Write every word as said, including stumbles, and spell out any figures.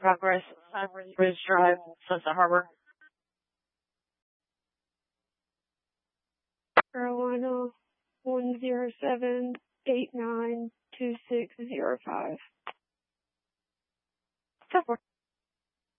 progress, Cypress Ridge Drive, Sunset Harbor. Carolina one zero seven eight nine two six zero five. ten four.